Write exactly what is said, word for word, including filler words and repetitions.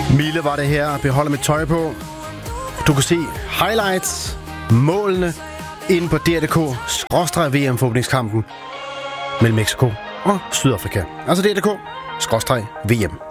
Mille var det her. Beholder mit tøj på. Du kan se highlights, målene, inde på D R punktum D K skråstreg V M-forhåbningskampen mellem Mexico og Sydafrika. Altså D R punktum D K skråstreg V M.